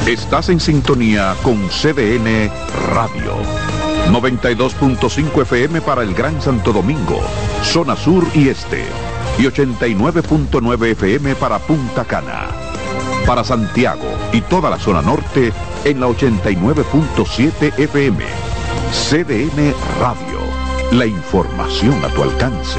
Estás en sintonía con CDN Radio. 92.5 FM para el Gran Santo Domingo, zona sur y este. Y 89.9 FM para Punta Cana. Para Santiago y toda la zona norte en la 89.7 FM. CDN Radio. La información a tu alcance.